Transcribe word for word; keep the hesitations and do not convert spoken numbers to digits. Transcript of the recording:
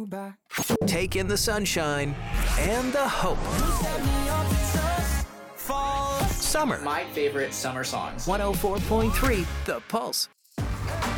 back. Take in the sunshine and the hope. Fall, summer. My favorite summer songs. one oh four point three The Pulse.